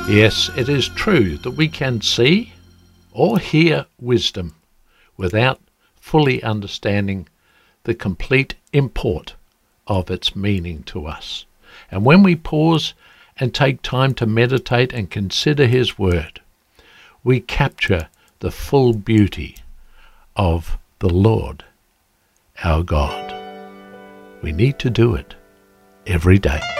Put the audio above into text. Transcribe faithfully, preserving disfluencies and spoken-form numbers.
Yes, it is true that we can see or hear wisdom without fully understanding the complete import of its meaning to us. And when we pause and take time to meditate and consider his word, we capture the full beauty of the Lord, our God. We need to do it every day.